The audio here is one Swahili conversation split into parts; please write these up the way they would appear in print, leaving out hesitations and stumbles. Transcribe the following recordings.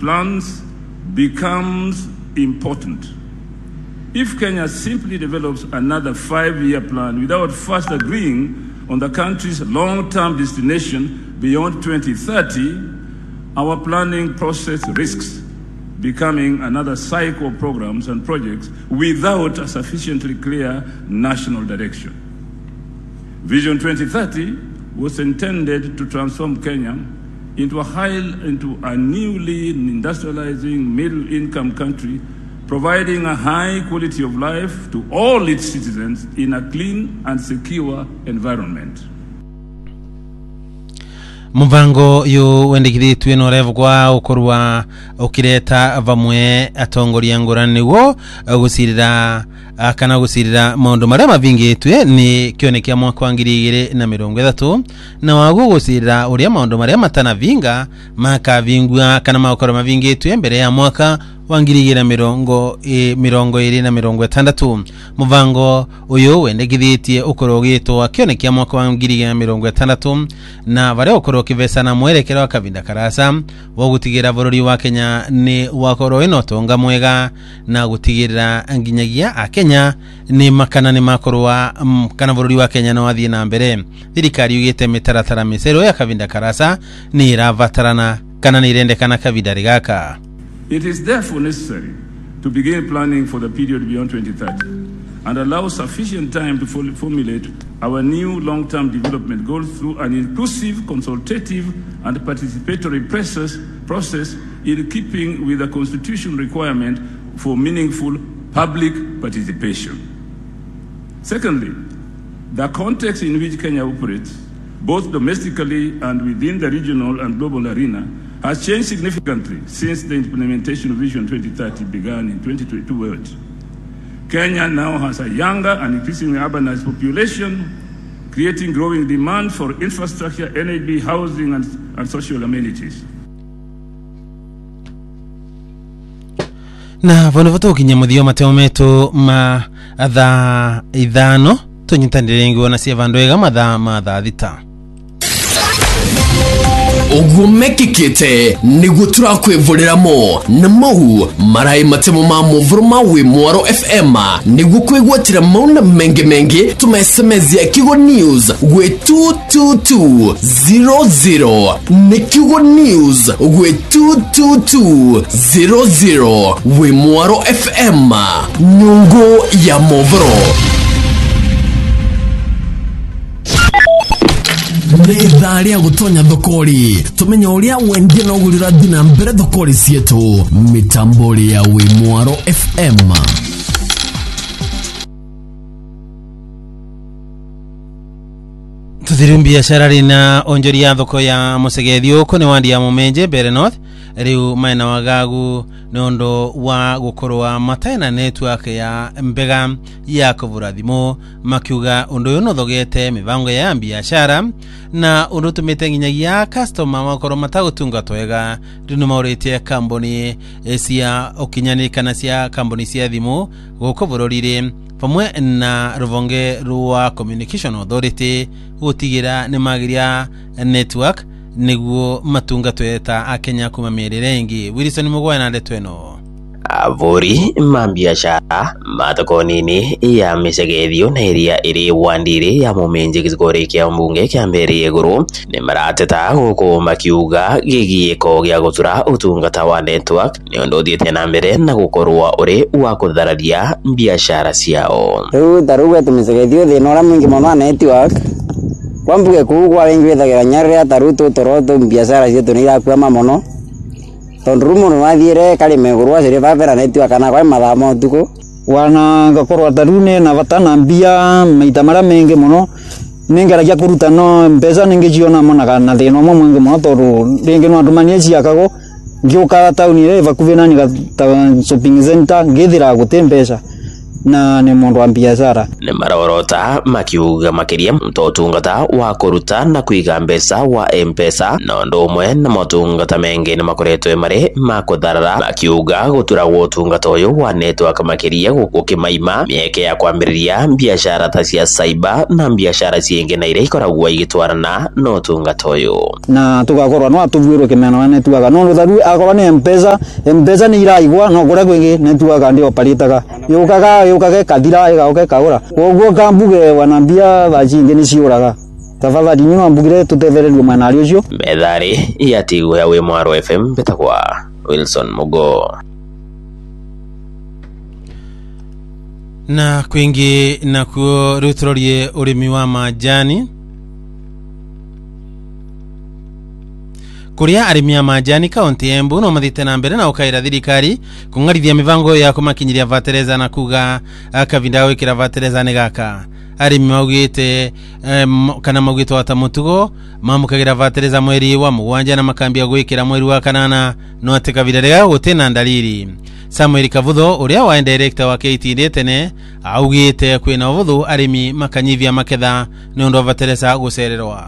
plans becomes important. If Kenya simply develops another 5-year plan without first agreeing on the country's long-term destination beyond 2030, our planning process risks becoming another cycle of programs and projects without a sufficiently clear national direction. Vision 2030 was intended to transform Kenya into a newly industrializing middle-income country, providing a high quality of life to all its citizens in a clean and secure environment. Muvango yu wendigithitwe no revugwa ukorwa ukireta vamwe atongoria ngurani wo gusirira kana gusirira maundu maria mavingitwe ni kionekia mwaka wa 2030 na wagu gusirira uria maundu maria matanavinga makavingwa kana makoro mavingitwe mbere ya mwaka wa 2026. Muvango uyu wendigithitie ukorogitwo akionekia mwaka wa 2060 na varia ukoro kivesana mwerekero wa kavinda karasa wa gutigira bururi wa Kenya ni wakoro ino tonga mwega na gutigirira nginyagia a Kenya ni makana ni makorwa kana bururi wa Kenya no wathie na mbere. Thirikari ugite mitaratara misero ya kavinda karasa ni iravatarana kana ni irendekana kavinda rigaka. It is therefore necessary to begin planning for the period beyond 2030 and allow sufficient time to formulate our new long-term development goals through an inclusive, consultative, and participatory process in keeping with the Constitution requirement for meaningful public participation. Secondly, the context in which Kenya operates, both domestically and within the regional and global arena, has changed significantly since the implementation of Vision 2030 began in 2022. Kenya now has a younger and increasingly urbanized population, creating growing demand for infrastructure, energy, housing, and social amenities. Na vonovoto kinyamuthio mateo metu ma atha ithano tunyitandirengo na cia vandwega matha thita. Ugumekikite niguo turakwivuliramo na mau marai matemo ma muvuruma wi Mwaro FM niguo kwigwatira mauna mengi tumesemezia Kigo News gwe 22200 ni Kigo News gwe 22200 wi Mwaro FM nyungu ya muvuro. Nitharia gutonya thokori tumenya uria wendia no gurira dina mbere thokori cietu mitambori ya wi Mwaro FM. Tuthiri biashara rina onjori ya thoko ya Musegethio ko ni wandi ya Mumenje Bere North riu maina wagagu nondo wa gukorwa mataina network ya mbega ya kuvurathimo makiuga undu yo nothogete mivango ya biashara na undu tumite nginyagia customer makoro matagutunga twega rino maurite company cia okinyanika na cia company cia thimu gukovurorire pamwe na ruvonge ruwa communication authority gutigira ni magiria network niguo matunga tweta a Kenya kuma mirire ingi. Wilson Mugwa na ndetweno avori mambiashara matoko nini ya Misegethio na iria iri wandire ya Mumenje gizigore kia mbunge kia mbere yeguru ni marateta guko makiuga gigieko gya gutura utungata wa network ni ondo thiete na mbere na gukorwa uri wa kuthararia biashara ciao. Riu taruga tumisegethio thina ura mwingi muno network kwambuge kugwa wengi wethagira nyarira taruto toroto biashara cietu ni irakwama muno tondu rumo no wathiire kali megurwa cire vavera network kana kwa mathamo tuko wana ngakorwa tarune na vatana mbia maita mara mengi muno ningeragia kuruta no mbeca ningijiona mona na thina mo mwingi muno tondu ringi no andumanie ciakago ngiuka tauni ire vakuve nani ga shopping center ngithira gutembeca na ni mundu wa biashara. Nĩ marorota makiuga makiria mtotungata wa kuruta na kuiga mbeca wa M-Pesa na ũndũ ũmwe na motungata mengi nĩ makoretwo marĩ makutharara, makiuga gutura utungata ũyũ wa network makiria gukimaima mieke ya kwambĩrĩria biashara ta cia cyber na biashara ciingi na iria ikoragwo igitwarana na utungata ũyũ, na tugakorwo no atuvwirwo kimena wa network no rutharu akorwo ni M-Pesa ni iraigwa no kuria kwingi network ndi operataga yukaga kathira igauke kaura koguo kambuge wanambia bachingi ni ciuraga tafadhali nyuma mbugire tutethererio manari ucio methari yatigwo ya Mwaro FM betagwa Wilson Mugo. Na kwingi na kuruturorie urimi wa majani kuria arimi a majani kaunti ya Embu no mathite na mbere na ukaira thirikari kungarithia mivango ya kumakinyiria fertilizer na kuga akavinda gwikira fertilizer ni gaka arimi maugite kana maugite wata mutugo mamukagira fertilizer mweri wa mugwanja na makambia gwikira mweri wa kanana no ateka vidare gutena ndaliri. Samuel Kavutho uria wa director wa KTD tene augite kwina uvuthu arimi makanyivia maketha ni undu wa fertilizer gucererwa.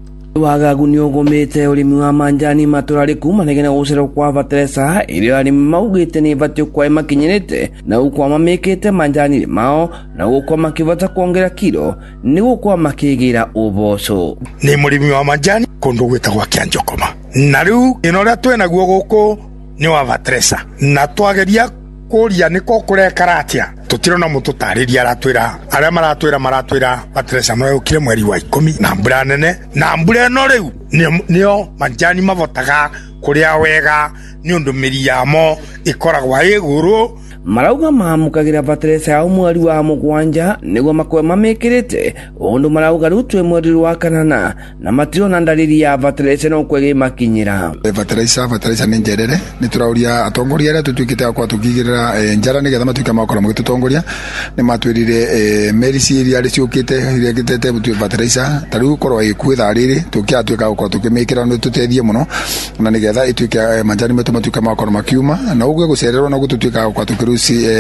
Wagagu ni ugumite urimi wa manjani maturari kuma negena gucererwa kwa fertilizer iria arimi maugite ni batio kwa makinyirite na ukwa mamekete manjani mao na ukwa makivota kuongera kilo ni ukwa makigira uboco. Ni murimi wa manjani kundu gwitagwa Kianjokoma na riu inoria twena guo guku ni wa fertilizer na twageria kuria niko kurekaratia tutirona mututariria aria maratwira fertilizer mwe ukire mweri wa 10 na mbura nene na mbura no riu nio manjani mavotaga kuria wega ni undu miri yamo ikoragwa iguru. Marauga mamukagira fertilizer ya mweri wa mugwanja niguo makwe mamekirite undu marauga rutwe mweri wa kanana na matiro na ndaliri ya fertilizer no kwege makinyira. Fertilizer ni njerere ni turauria atongoria aria tutwikite kwa tukigirira njara nigetha matuika makora mugitutongoria ni matwirire meri ciria ri ciukite iria gitete butwe fertilizer tariu korwa ikwitha riri tukiatuika kwa tukimikira no tutethie muno na nigetha ituike manjani metu matuika makora makiuma na ugwe gucererwa no gututwika kwa tukiru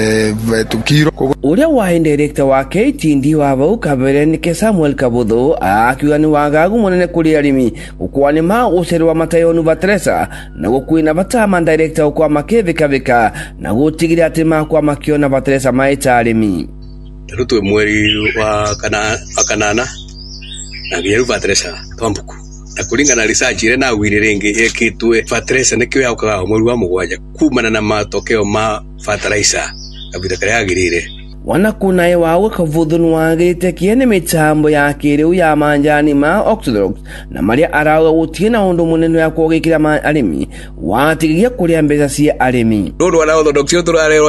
tukiro. Uria wa director wa KTD wa bau kabere ni Samuel Kavutho akiuga ni wagagu munene kuri arimi ukwani ma ucerwa matayonu fertilizer na gukwina batama director kwa makevika na gutigira atima kwa makiona fertilizer maita arimi rutwe mweri wa kanana na giru fertilizer twambuku na kulingana na research ile na wili rengi ekitwe fertilizer nikyo yaukaga mweri wa mugwanja kumana na matokeo ma fertilizer kabida kare agirire wana kunaye wawe Kavutho nwagite kiene mitambo ya kiriu ya manjani ma Orthodox na maria arauga gutie na undu munene ya kugikira arimi watigia kuria mbeca cia arimi ndu wana Orthodox yo turarero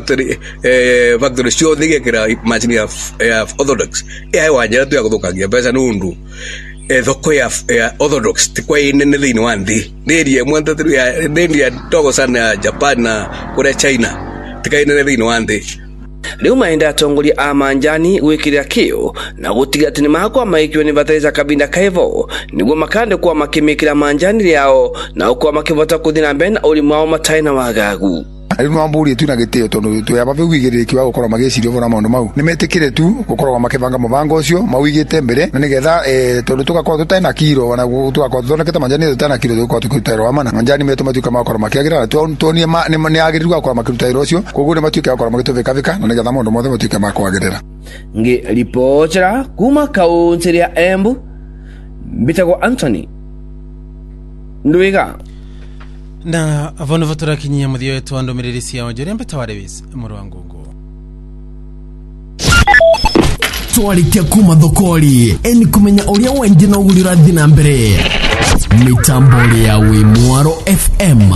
factory cio thigekira machini ya Orthodox ya wanja tu ya guthukagia mbeca nundu thoko ya Orthodox tikwa inene thini wa nthi ndirie mwanta tu ya ndia togo sana Japan na kure China tika inene thini wa nthi. Riu maenda atongoria a manjani gwikira kio na gutiga ati ni mahakwa maikio ni fertilizer kabinda kaivo niguo makande kwa makimikira manjani riao na ukwa makivota kuthina mbere na urimi wao mataina wagagu. Arimu amburi tu na gitio tondu tuyaba bigigirire kiwa gukora magicirio bona maundu mau nimetikire tu gukora makibanga mubango ucio mawigite mbere na nigetha tondu tugakorwo tutaina kiro na tugakorwo thonekete manjani tutaina kiro tugakorwo tukirutira wa mana manjani metu matuika makora makiagira tuonie ni agirirwa gukora makirutira ucio koguo ni matuika gukora magituvika na nigetha maundu mothe matuika makwagirira. Ngi ripotera kuma kaunti ya Embu bitagwo Anthony Ndwiga na avono votora kinyia muthio wetu andu miriri cia onjoria mbeta Davis Murwangungu twarikia kuma thokori eni kumenya uria wenje na ugurira thina mbere mitambo ya Mwaro FM.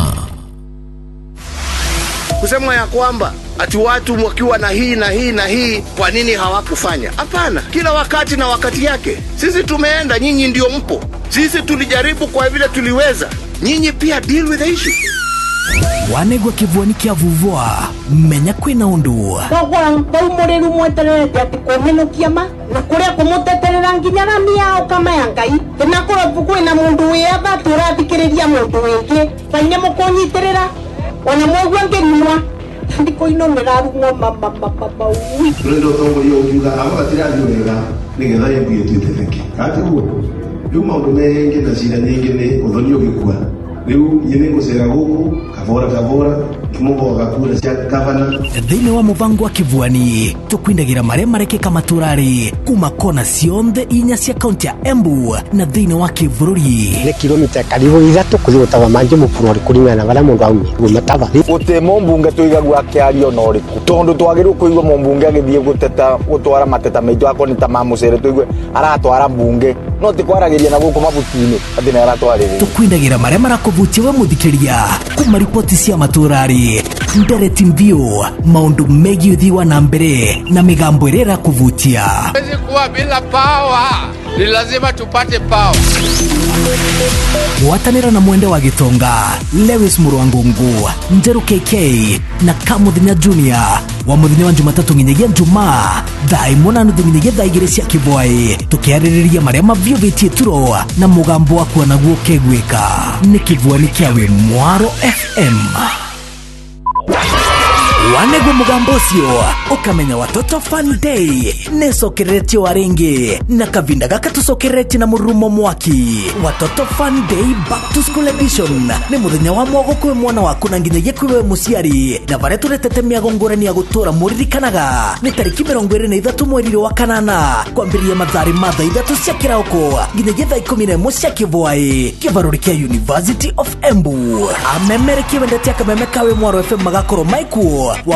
Kusema ya kwamba ati watu wakiwa na hii na hii na hii kwa nini hawakufanya? Hapana, kila wakati na wakati yake. Sisi tumeenda, nyinyi ndio mpo. Sisi tulijaribu kwa vile tuliweza. Nyinyi pia deal with the issue. Wanegwa kivuani kia vuvua menya kwina undu kwa muriru mwetererete ati kumenukia ma na kuria kumuteterera nginya na miao kama ya Ngai na kura kwina mundu wetha turathikiriria mundu wingi fanye mukunyitirira ona mwegwa ngenwa ndiko ino nirarumwo mama ndio tongo yo ukiuga aba batirathi wega nigetha yembuye twitetheke kati uguo riu maundu mengi na cira nyingi ni uthonio gikua riu nyine gucera guku kavora kimugoga kura cia gavana thini wa muvango wa Kivuani tukwindagira maria marekeka maturari kuma kona cionthe inya cia kaunti ya Embu na thini wa Kivururi ni kilomita karibu 3 kuthutawa manje mupurori kuringana na bara mundu aumi gumatava uti mumbunge tuigagwa kiario noriku tondu twagirwo kuigwa mumbunge agithie guteta gutwara mateta maitu akoni ta mamucere tuigwe aratwara mbunge no tikwaragiria na guku mabutini ati na aratwarire tukwindagira maria marakuvutia we muthikiria kuma ripoti cia maturari ndereti mbio maundu megi uthiwa na mbere na migambo irera kuvutia hawezi kuwa bila power ni lazima tupate power watanira na mwende wa Gitonga Lewis Murwangungu Njeru KK na Kamuthina Junior wa muthenya wa Jumatatu nginyagia Jumaa thaimona nuthinyagia thaigire cia Kibwai tukiaririria maria mavyovetie turo na mugambo wa kuona guo kegwika ni Kivuani kiawe Mwaro FM wanegwe mugambo ucio ukamenya watoto fun day nesokeretio waringi na kavinda gaka tusokeretio na murumo mwaki watoto fun day back to school edition ni muthenya wa mwogo kwe mwana waku na nginyagia kwe muciari na bare turetete miago ngorani ya gutura muririkanaga ni tariki 23 mweri wa kanana kwambiria mathari matha 3 cia kirauko nginyagia thaa 11 cia Kivwai kivaruri kia University of Embu amemere kibendete akameme kawe Mwaro FM magakoro maiku